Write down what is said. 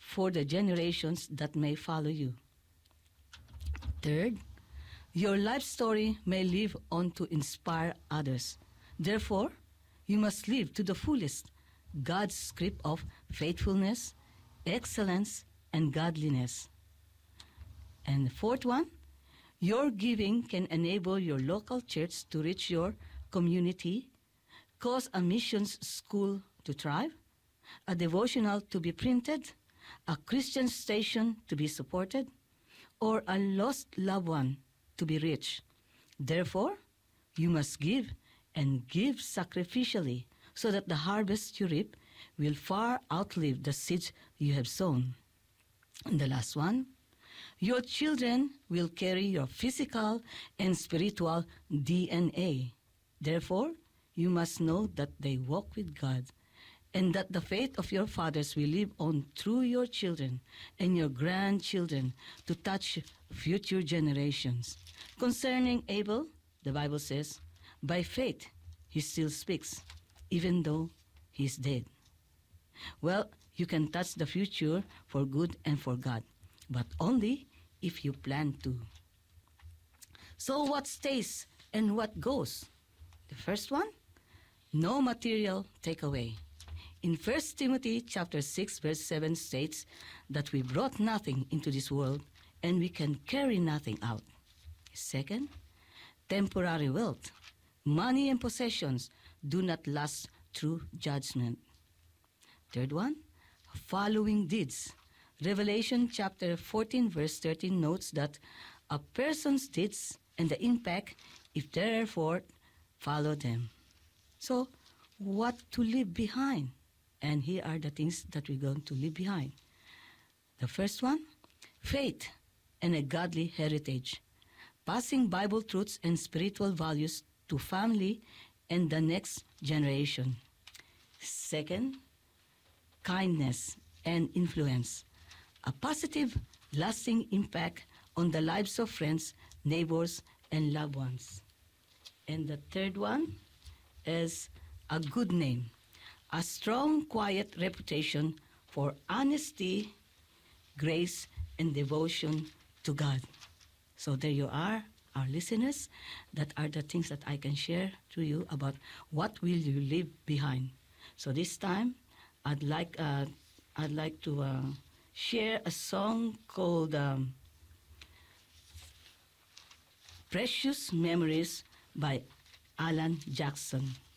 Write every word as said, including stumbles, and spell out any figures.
for the generations that may follow you. Third, your life story may live on to inspire others. Therefore, you must live to the fullest God's script of faithfulness, excellence, and godliness. And the fourth one, your giving can enable your local church to reach your community, cause a missions school to thrive, a devotional to be printed, a Christian station to be supported, or a lost loved one to be reached. Therefore, you must give and give sacrificially so that the harvest you reap will far outlive the seeds you have sown. And the last one, your children will carry your physical and spiritual D N A. Therefore, you must know that they walk with God, and that the faith of your fathers will live on through your children and your grandchildren to touch future generations. Concerning Abel, the Bible says, by faith he still speaks, even though he is dead. Well, you can touch the future for good and for God, but only if you plan to. So what stays and what goes? The first one, no material takeaway. In First Timothy chapter six, verse seven states that we brought nothing into this world and we can carry nothing out. Second, temporary wealth. Money and possessions do not last through judgment. Third one, following deeds. Revelation chapter fourteen, verse thirteen notes that a person's deeds and the impact, if therefore, follow them. So, what to leave behind? And here are the things that we're going to leave behind. The first one, faith and a godly heritage. Passing Bible truths and spiritual values to family and the next generation. Second, kindness and influence. A positive, lasting impact on the lives of friends, neighbors, and loved ones. And the third one is a good name. A strong, quiet reputation for honesty, grace, and devotion to God. So there you are, our listeners. That are the things that I can share to you about what will you leave behind. So this time, I'd like uh, I'd like to uh, share a song called um, "Precious Memories" by Alan Jackson.